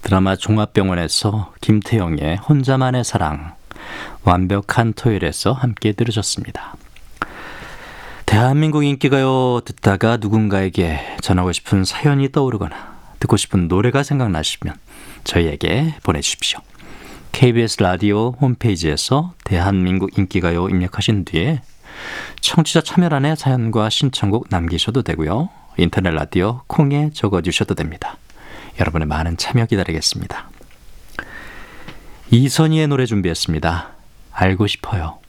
드라마 종합병원에서 김태영의 혼자만의 사랑, 완벽한 토요일에서 함께 들으셨습니다. 대한민국 인기가요 듣다가 누군가에게 전하고 싶은 사연이 떠오르거나 듣고 싶은 노래가 생각나시면 저희에게 보내주십시오. KBS 라디오 홈페이지에서 대한민국 인기가요 입력하신 뒤에 청취자 참여란에 사연과 신청곡 남기셔도 되고요. 인터넷 라디오 콩에 적어주셔도 됩니다. 여러분의 많은 참여 기다리겠습니다. 이선희의 노래 준비했습니다. 알고 싶어요.